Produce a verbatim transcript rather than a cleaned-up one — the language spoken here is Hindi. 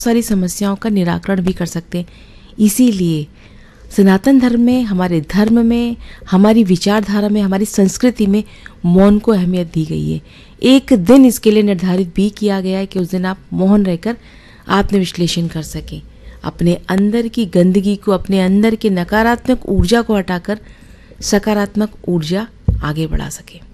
सारी समस्याओं का निराकरण भी कर सकते हैं। इसीलिए सनातन धर्म में, हमारे धर्म में, हमारी विचारधारा में, हमारी संस्कृति में मौन को अहमियत दी गई है। एक दिन इसके लिए निर्धारित भी किया गया है कि उस दिन आप मौन रहकर आत्मविश्लेषण कर सकें, अपने अंदर की गंदगी को, अपने अंदर की नकारात्मक ऊर्जा को हटाकर सकारात्मक ऊर्जा आगे बढ़ा सकें।